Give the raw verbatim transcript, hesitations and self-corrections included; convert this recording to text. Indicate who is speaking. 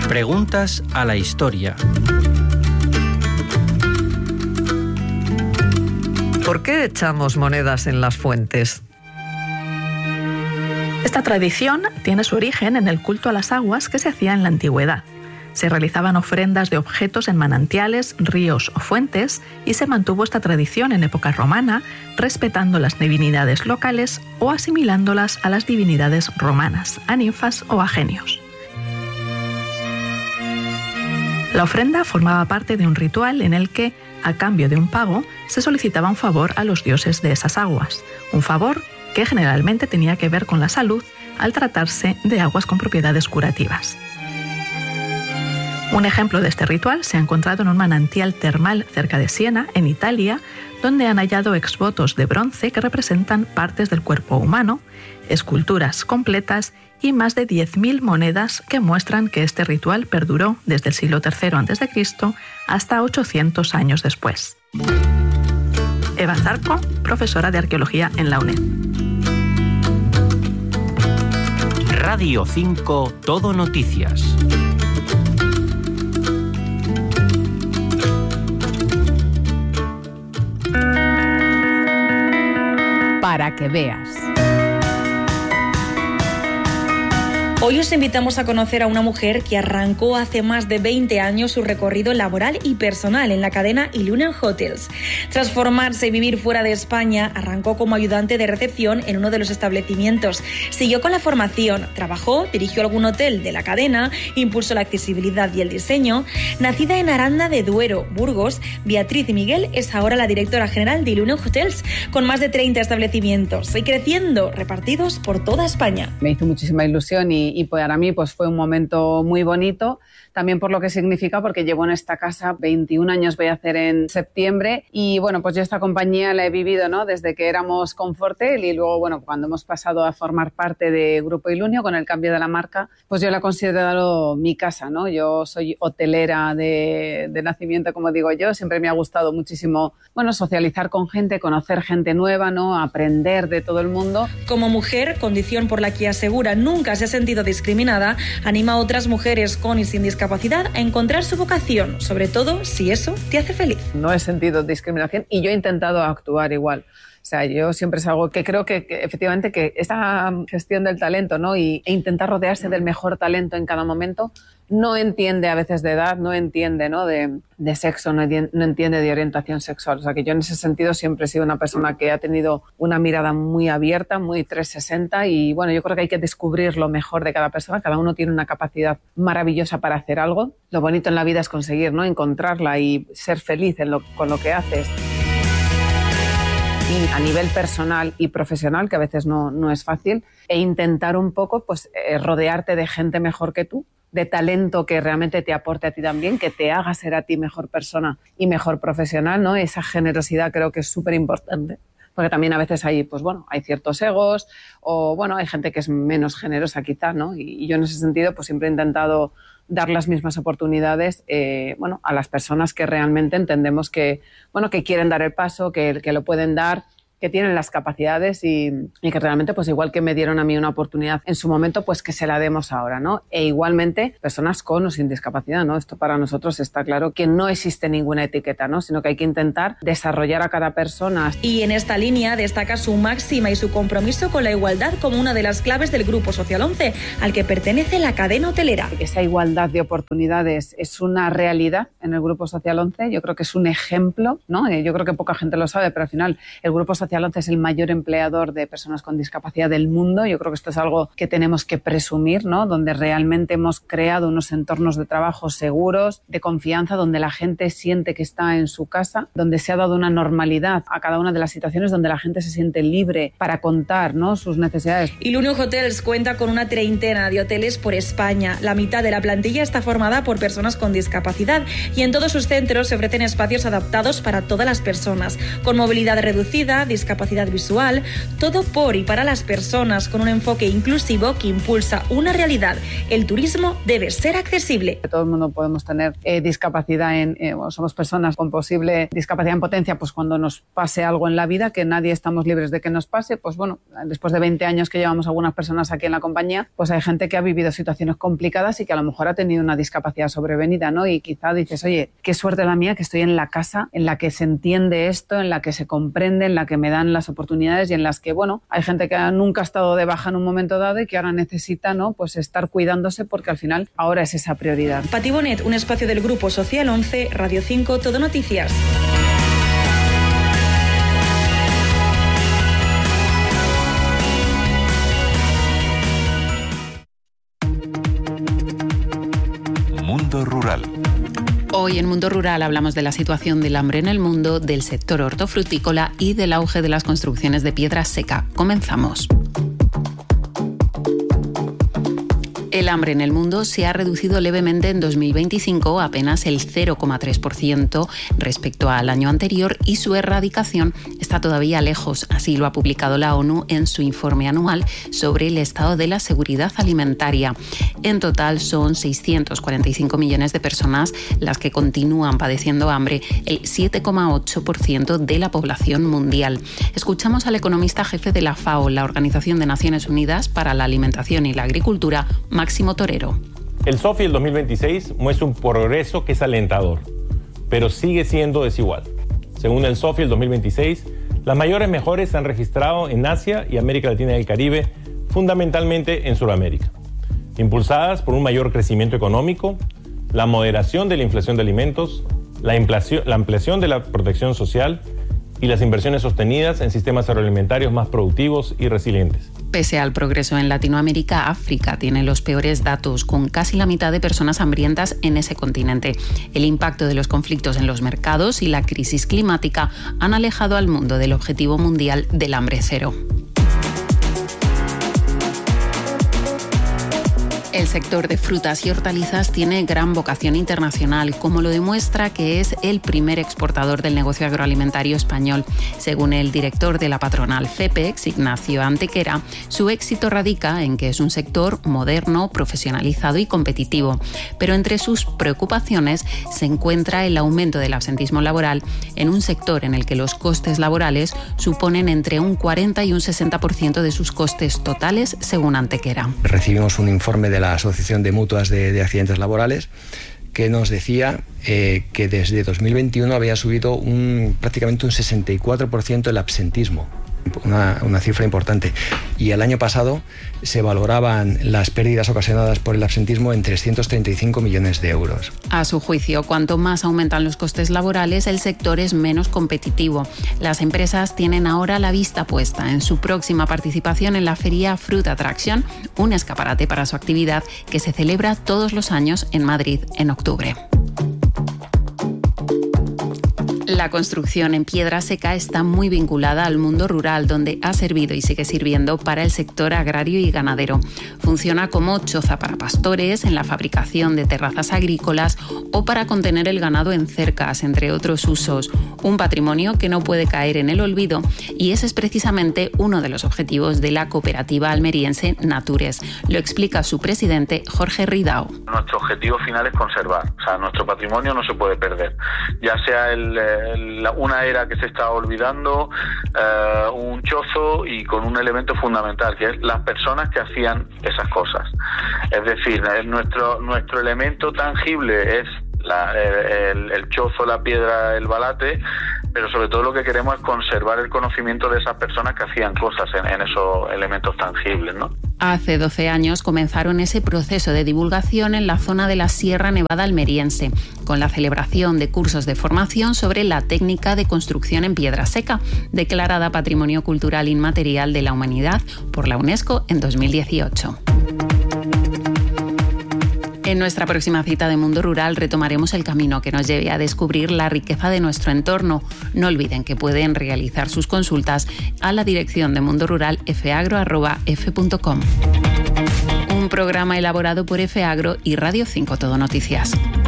Speaker 1: Preguntas a la historia.
Speaker 2: ¿Por qué echamos monedas en las fuentes?
Speaker 3: Esta tradición tiene su origen en el culto a las aguas que se hacía en la antigüedad. Se realizaban ofrendas de objetos en manantiales, ríos o fuentes y se mantuvo esta tradición en época romana, respetando las divinidades locales o asimilándolas a las divinidades romanas, a ninfas o a genios. La ofrenda formaba parte de un ritual en el que, a cambio de un pago, se solicitaba un favor a los dioses de esas aguas, un favor que generalmente tenía que ver con la salud al tratarse de aguas con propiedades curativas. Un ejemplo de este ritual se ha encontrado en un manantial termal cerca de Siena, en Italia, donde han hallado exvotos de bronce que representan partes del cuerpo humano, esculturas completas y más de diez mil monedas que muestran que este ritual perduró desde el siglo tercero antes de Cristo hasta ochocientos años después. Eva Zarco, profesora de Arqueología en la UNED.
Speaker 1: Radio cinco Todo Noticias.
Speaker 4: Para que veas.
Speaker 5: Hoy os invitamos a conocer a una mujer que arrancó hace más de veinte años su recorrido laboral y personal en la cadena Ilunion Hotels. Tras formarse y vivir fuera de España, arrancó como ayudante de recepción en uno de los establecimientos. Siguió con la formación, trabajó, dirigió algún hotel de la cadena, impulsó la accesibilidad y el diseño. Nacida en Aranda de Duero, Burgos, Beatriz Miguel es ahora la directora general de Ilunion Hotels, con más de treinta establecimientos y creciendo, repartidos por toda España.
Speaker 6: Me hizo muchísima ilusión y Y para mí pues fue un momento muy bonito, también por lo que significa, porque llevo en esta casa veintiún años, voy a hacer en septiembre, y bueno, pues yo esta compañía la he vivido, ¿no?, desde que éramos Confortel y luego, bueno, cuando hemos pasado a formar parte de Grupo Ilunio con el cambio de la marca, pues yo la he considerado mi casa, ¿no? Yo soy hotelera de, de nacimiento, como digo yo, siempre me ha gustado muchísimo, bueno, socializar con gente, conocer gente nueva, ¿no?, aprender de todo el mundo.
Speaker 5: Como mujer, condición por la que asegura nunca se ha sentido discriminada, anima a otras mujeres con y sin discapacidad a encontrar su vocación, sobre todo si eso te hace feliz.
Speaker 6: No he sentido discriminación y yo he intentado actuar igual. O sea, yo siempre es algo que creo que, que efectivamente que esta gestión del talento, ¿no?, y, e intentar rodearse del mejor talento en cada momento, no entiende a veces de edad, no entiende, ¿no?, de, de sexo, no, no entiende de orientación sexual. O sea, que yo en ese sentido siempre he sido una persona que ha tenido una mirada muy abierta, muy trescientos sesenta, y bueno, yo creo que hay que descubrir lo mejor de cada persona. Cada uno tiene una capacidad maravillosa para hacer algo. Lo bonito en la vida es conseguir, ¿no?, encontrarla y ser feliz en lo, con lo que haces. Y a nivel personal y profesional, que a veces no, no es fácil, e intentar un poco pues, eh, rodearte de gente mejor que tú, de talento que realmente te aporte a ti también, que te haga ser a ti mejor persona y mejor profesional, ¿no? Esa generosidad creo que es súper importante, porque también a veces hay, pues bueno, hay ciertos egos o bueno, hay gente que es menos generosa quizás, ¿no? Y, y yo en ese sentido pues siempre he intentado dar las mismas oportunidades eh, bueno, a las personas que realmente entendemos que, bueno, que quieren dar el paso, que, que lo pueden dar, que tienen las capacidades y, y que realmente, pues igual que me dieron a mí una oportunidad en su momento, pues que se la demos ahora, ¿no? E igualmente, personas con o sin discapacidad, ¿no? Esto para nosotros está claro que no existe ninguna etiqueta, ¿no? Sino que hay que intentar desarrollar a cada persona.
Speaker 5: Y en esta línea destaca su máxima y su compromiso con la igualdad como una de las claves del Grupo Social once, al que pertenece la cadena hotelera.
Speaker 6: Esa igualdad de oportunidades es una realidad en el Grupo Social once. Yo creo que es un ejemplo, ¿no? Yo creo que poca gente lo sabe, pero al final el Grupo Social once es el mayor empleador de personas con discapacidad del mundo. Yo creo que esto es algo que tenemos que presumir, ¿no? Donde realmente hemos creado unos entornos de trabajo seguros, de confianza, donde la gente siente que está en su casa, donde se ha dado una normalidad a cada una de las situaciones, donde la gente se siente libre para contar, ¿no?, sus necesidades.
Speaker 5: Ilunion Hotels cuenta con una treintena de hoteles por España. La mitad de la plantilla está formada por personas con discapacidad y en todos sus centros se ofrecen espacios adaptados para todas las personas, con movilidad reducida, discapacidad visual, todo por y para las personas con un enfoque inclusivo que impulsa una realidad. El turismo debe ser accesible.
Speaker 6: Todo el mundo podemos tener eh, discapacidad, en, eh, o somos personas con posible discapacidad en potencia, pues cuando nos pase algo en la vida, que nadie estamos libres de que nos pase, pues bueno, después de veinte años que llevamos algunas personas aquí en la compañía, pues hay gente que ha vivido situaciones complicadas y que a lo mejor ha tenido una discapacidad sobrevenida, ¿no? Y quizá dices, oye, qué suerte la mía que estoy en la casa en la que se entiende esto, en la que se comprende, en la que me dan las oportunidades y en las que, bueno, hay gente que nunca ha estado de baja en un momento dado y que ahora necesita, ¿no?, pues estar cuidándose porque al final ahora es esa prioridad.
Speaker 5: Pati Bonet, un espacio del Grupo Social once, Radio cinco, Todo Noticias.
Speaker 7: Mundo Rural.
Speaker 8: Hoy en Mundo Rural hablamos de la situación del hambre en el mundo, del sector hortofrutícola y del auge de las construcciones de piedra seca. Comenzamos. El hambre en el mundo se ha reducido levemente en dos mil veinticinco, apenas el cero coma tres por ciento respecto al año anterior, y su erradicación está todavía lejos. Así lo ha publicado la ONU en su informe anual sobre el estado de la seguridad alimentaria. En total son seiscientos cuarenta y cinco millones de personas las que continúan padeciendo hambre, el siete coma ocho por ciento de la población mundial. Escuchamos al economista jefe de la FAO, la Organización de Naciones Unidas para la Alimentación y la Agricultura, Máximo Torero.
Speaker 9: El SOFI del dos mil veintiséis muestra un progreso que es alentador, pero sigue siendo desigual. Según el SOFI del dos mil veintiséis, las mayores mejoras se han registrado en Asia y América Latina y el Caribe, fundamentalmente en Sudamérica, impulsadas por un mayor crecimiento económico, la moderación de la inflación de alimentos, la ampliación, la ampliación de la protección social y las inversiones sostenidas en sistemas agroalimentarios más productivos y resilientes.
Speaker 8: Pese al progreso en Latinoamérica, África tiene los peores datos, con casi la mitad de personas hambrientas en ese continente. El impacto de los conflictos en los mercados y la crisis climática han alejado al mundo del objetivo mundial del hambre cero. El sector de frutas y hortalizas tiene gran vocación internacional, como lo demuestra que es el primer exportador del negocio agroalimentario español. Según el director de la patronal FEPEX, Ignacio Antequera, su éxito radica en que es un sector moderno, profesionalizado y competitivo. Pero entre sus preocupaciones se encuentra el aumento del absentismo laboral en un sector en el que los costes laborales suponen entre un cuarenta y un sesenta por ciento de sus costes totales, según Antequera.
Speaker 10: Recibimos un informe de la Asociación de Mutuas de, de Accidentes Laborales que nos decía eh, que desde dos mil veintiuno había subido un, prácticamente un sesenta y cuatro por ciento el absentismo, una, una cifra importante. Y el año pasado se valoraban las pérdidas ocasionadas por el absentismo en trescientos treinta y cinco millones de euros.
Speaker 8: A su juicio, cuanto más aumentan los costes laborales, el sector es menos competitivo. Las empresas tienen ahora la vista puesta en su próxima participación en la feria Fruit Attraction, un escaparate para su actividad que se celebra todos los años en Madrid en octubre. La construcción en piedra seca está muy vinculada al mundo rural, donde ha servido y sigue sirviendo para el sector agrario y ganadero. Funciona como choza para pastores, en la fabricación de terrazas agrícolas o para contener el ganado en cercas, entre otros usos. Un patrimonio que no puede caer en el olvido, y ese es precisamente uno de los objetivos de la cooperativa almeriense Natures. Lo explica su presidente, Jorge Ridao.
Speaker 11: Nuestro objetivo final es conservar, o sea, nuestro patrimonio no se puede perder, ya sea el una era que se está olvidando, eh, un chozo, y con un elemento fundamental, que es las personas que hacían esas cosas. Es decir, nuestro, nuestro elemento tangible es la, el, el chozo, la piedra, el balate, pero sobre todo lo que queremos es conservar el conocimiento de esas personas que hacían cosas en, en esos elementos tangibles, ¿no?
Speaker 8: Hace doce años comenzaron ese proceso de divulgación en la zona de la Sierra Nevada almeriense, con la celebración de cursos de formación sobre la técnica de construcción en piedra seca, declarada Patrimonio Cultural Inmaterial de la Humanidad por la UNESCO en dos mil dieciocho. En nuestra próxima cita de Mundo Rural retomaremos el camino que nos lleve a descubrir la riqueza de nuestro entorno. No olviden que pueden realizar sus consultas a la dirección de Mundo Rural efeagro arroba efe punto com. Un programa elaborado por Efeagro y Radio cinco Todo Noticias.